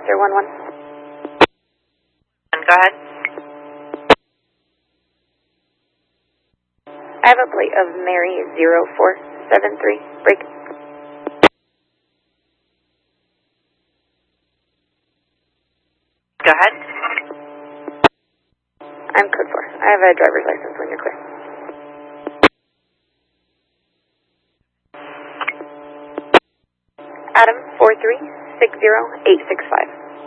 Lancer 11. Go ahead. I have a plate of Mary 0473. Break. Go ahead. I'm code 4. I have a driver's license when you're clear. Adam 4360865.